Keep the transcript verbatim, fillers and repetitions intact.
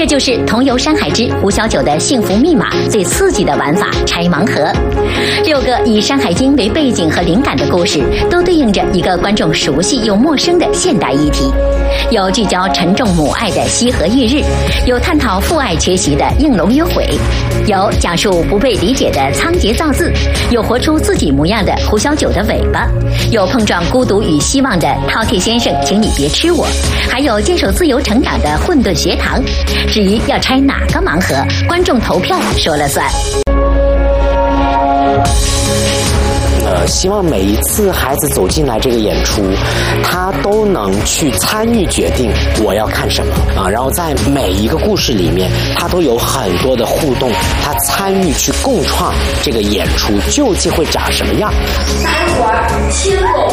就是同游山海之胡小九的幸福密码最刺激的玩法——拆盲盒。六个以《山海经》为背景和灵感的故事，都对应着一个观众熟悉又陌生的现代议题。有聚焦沉重母爱的羲和翌日，有探讨父爱缺席的应龙约悔，有讲述不被理解的仓颉造字，有活出自己模样的胡小九的尾巴，有碰撞孤独与希望的饕餮先生请你别吃我，还有坚守自由成长的混沌学堂。至于要拆哪个盲盒，观众投票说了算。 呃，希望每一次孩子走进来这个演出，他都能去参与决定我要看什么啊，然后在每一个故事里面，他都有很多的互动，他参与去共创这个演出究竟会长什么样。 三环亲狗。